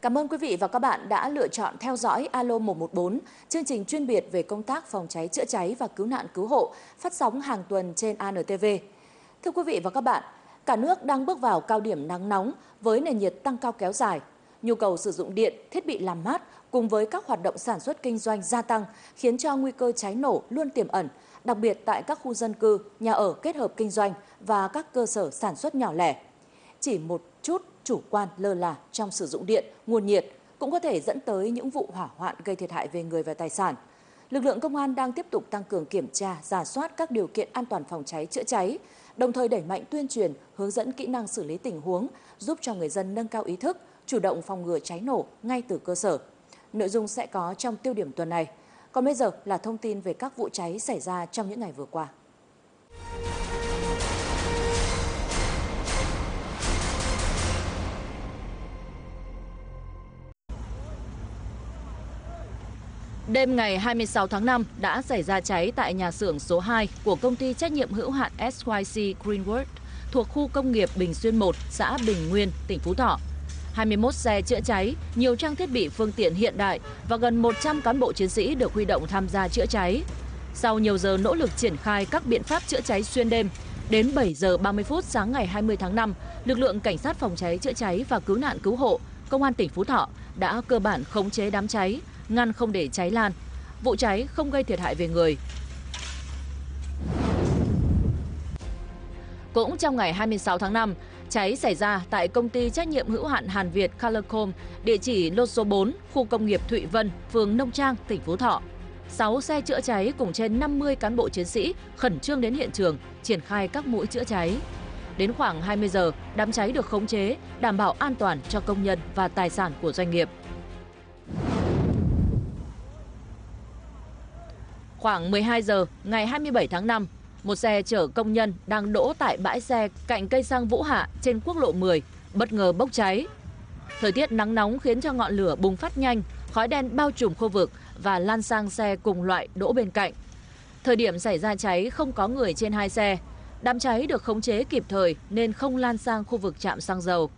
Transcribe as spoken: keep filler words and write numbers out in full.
Cảm ơn quý vị và các bạn đã lựa chọn theo dõi Alo một một bốn, chương trình chuyên biệt về công tác phòng cháy chữa cháy và cứu nạn cứu hộ, phát sóng hàng tuần trên a en tê vê. Thưa quý vị và các bạn, cả nước đang bước vào cao điểm nắng nóng với nền nhiệt tăng cao kéo dài. Nhu cầu sử dụng điện, thiết bị làm mát cùng với các hoạt động sản xuất kinh doanh gia tăng khiến cho nguy cơ cháy nổ luôn tiềm ẩn, đặc biệt tại các khu dân cư, nhà ở kết hợp kinh doanh và các cơ sở sản xuất nhỏ lẻ. Chỉ một chút chủ quan lơ là trong sử dụng điện, nguồn nhiệt cũng có thể dẫn tới những vụ hỏa hoạn gây thiệt hại về người và tài sản. Lực lượng công an đang tiếp tục tăng cường kiểm tra, rà soát các điều kiện an toàn phòng cháy chữa cháy, đồng thời đẩy mạnh tuyên truyền, hướng dẫn kỹ năng xử lý tình huống, giúp cho người dân nâng cao ý thức, chủ động phòng ngừa cháy nổ ngay từ cơ sở. Nội dung sẽ có trong tiêu điểm tuần này. Còn bây giờ là thông tin về các vụ cháy xảy ra trong những ngày vừa qua. Đêm ngày hai mươi sáu tháng năm đã xảy ra cháy tại nhà xưởng số hai của công ty trách nhiệm hữu hạn ét i xê Greenwood thuộc khu công nghiệp Bình Xuyên một, xã Bình Nguyên, tỉnh Phú Thọ. hai mươi mốt xe chữa cháy, nhiều trang thiết bị phương tiện hiện đại và gần một trăm cán bộ chiến sĩ được huy động tham gia chữa cháy. Sau nhiều giờ nỗ lực triển khai các biện pháp chữa cháy xuyên đêm, đến bảy giờ ba mươi phút sáng ngày hai mươi tháng năm, lực lượng cảnh sát phòng cháy chữa cháy và cứu nạn cứu hộ, Công an tỉnh Phú Thọ đã cơ bản khống chế đám cháy, ngăn không để cháy lan. Vụ cháy không gây thiệt hại về người. Cũng trong ngày hai mươi sáu tháng năm, cháy xảy ra tại công ty trách nhiệm hữu hạn Hàn Việt Colorcom, địa chỉ lô số bốn, khu công nghiệp Thụy Vân, phường Nông Trang, tỉnh Phú Thọ. sáu xe chữa cháy cùng trên năm mươi cán bộ chiến sĩ khẩn trương đến hiện trường, triển khai các mũi chữa cháy. Đến khoảng hai mươi giờ, đám cháy được khống chế, đảm bảo an toàn cho công nhân và tài sản của doanh nghiệp. Khoảng mười hai giờ ngày hai mươi bảy tháng năm, một xe chở công nhân đang đỗ tại bãi xe cạnh cây xăng Vũ Hạ trên quốc lộ mười, bất ngờ bốc cháy. Thời tiết nắng nóng khiến cho ngọn lửa bùng phát nhanh, khói đen bao trùm khu vực và lan sang xe cùng loại đỗ bên cạnh. Thời điểm xảy ra cháy không có người trên hai xe. Đám cháy được khống chế kịp thời nên không lan sang khu vực trạm xăng dầu.